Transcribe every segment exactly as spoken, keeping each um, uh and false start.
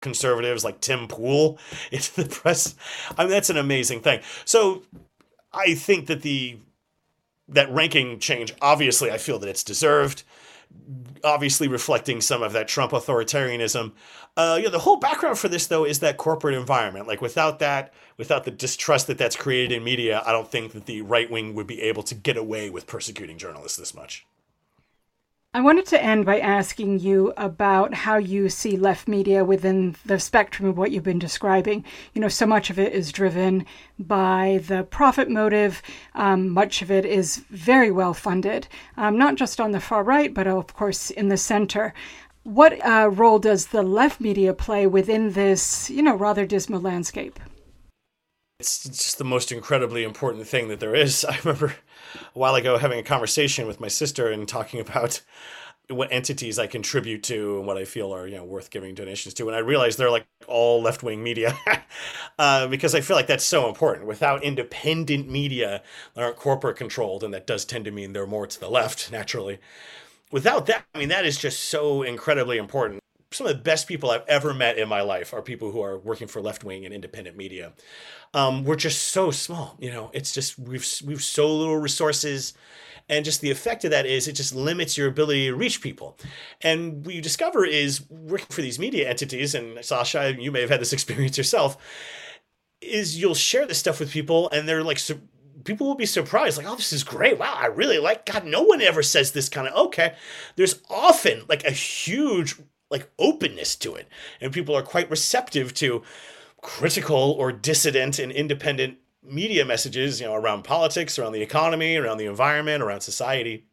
conservatives like Tim Pool into the press. I mean, that's an amazing thing. So I think that the that ranking change, obviously, I feel that it's deserved. Obviously reflecting some of that Trump authoritarianism. Uh, yeah, the whole background for this, though, is that corporate environment. Like without that, without the distrust that that's created in media, I don't think that the right wing would be able to get away with persecuting journalists this much. I wanted to end by asking you about how you see left media within the spectrum of what you've been describing. You know, so much of it is driven by the profit motive. Um, much of it is very well funded, um, not just on the far right, but of course in the center. What uh, role does the left media play within this, you know, rather dismal landscape? It's just the most incredibly important thing that there is. I remember a while ago having a conversation with my sister and talking about what entities I contribute to and what I feel are, you know, worth giving donations to. And I realized they're like all left-wing media uh, because I feel like that's so important. Without independent media that aren't corporate controlled, and that does tend to mean they're more to the left, naturally. Without that, I mean, that is just so incredibly important. Some of the best people I've ever met in my life are people who are working for left-wing and independent media. Um, we're just so small, you know, it's just, we've, we've so little resources, and just the effect of that is it just limits your ability to reach people. And what you discover is working for these media entities, and Sasha, you may have had this experience yourself, is you'll share this stuff with people and they're like, su- people will be surprised, like, oh, this is great. Wow, I really like, God, no one ever says this kind of, okay. There's often like a huge like openness to it. And people are quite receptive to critical or dissident and independent media messages, you know, around politics, around the economy, around the environment, around society.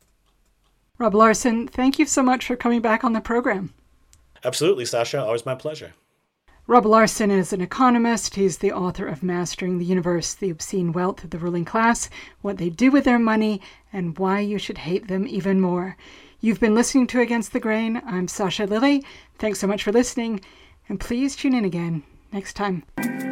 Rob Larson, thank you so much for coming back on the program. Absolutely, Sasha. Always my pleasure. Rob Larson is an economist. He's the author of Mastering the Universe, The Obscene Wealth of the Ruling Class, What They Do with Their Money, and Why You Should Hate Them Even More. You've been listening to Against the Grain. I'm Sasha Lilley. Thanks so much for listening, and please tune in again next time.